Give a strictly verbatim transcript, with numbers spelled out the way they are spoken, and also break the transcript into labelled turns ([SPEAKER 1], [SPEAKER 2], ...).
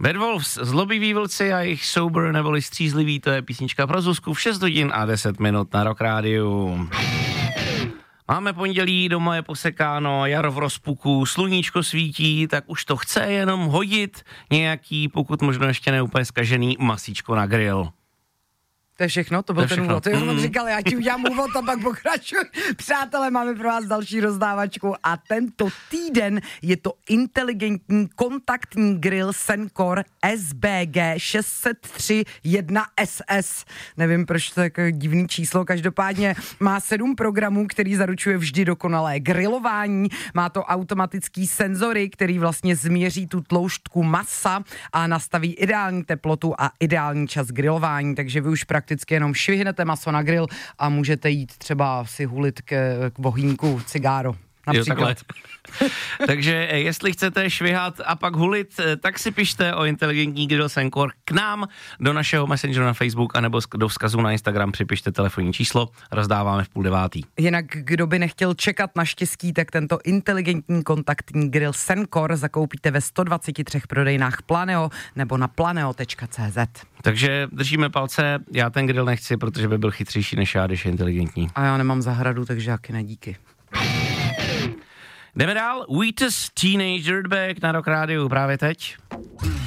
[SPEAKER 1] Bad Wolves, zlobivý vlci a jejich sober neboli střízlivý, to je písnička pro Zuzku v šest hodin a deset minut na Rock Rádiu. Máme pondělí, doma je posekáno, jaro v rozpuku, sluníčko svítí, tak už to chce jenom hodit nějaký, pokud možno ještě neúplně zkažený, masíčko na grill.
[SPEAKER 2] To je všechno, to byl
[SPEAKER 1] to
[SPEAKER 2] ten úvod. Mm. On říkal, já ti udělám úvod a pak pokračuj. Přátelé, máme pro vás další rozdávačku a tento týden je to inteligentní kontaktní grill Sencor S B G šest set tři jedna S S. Nevím, proč to je jako divný číslo, každopádně má sedm programů, který zaručuje vždy dokonalé grilování. Má to automatický senzory, který vlastně změří tu tloušťku masa a nastaví ideální teplotu a ideální čas grilování, takže vy už prakticky jenom švihnete maso na grill a můžete jít třeba si hulit k, k vohýnku cigáro. Například.
[SPEAKER 1] Jo, takže jestli chcete švihat a pak hulit, tak si pište o inteligentní grill Sencor k nám do našeho messengeru na Facebook anebo do vzkazu na Instagram připište telefonní číslo, rozdáváme v půl devátý.
[SPEAKER 2] Jinak, kdo by nechtěl čekat na štěstí, tak tento inteligentní kontaktní grill Sencor zakoupíte ve sto dvaceti třech prodejnách Planeo nebo na planeo tečka cé zet.
[SPEAKER 1] Takže držíme palce, já ten grill nechci, protože by byl chytřejší než já, když je inteligentní.
[SPEAKER 2] A já nemám zahradu, takže jaky nedíky.
[SPEAKER 1] Jdeme dál, Wheatus Teenage Dirtbag na Rock Rádiu právě teď.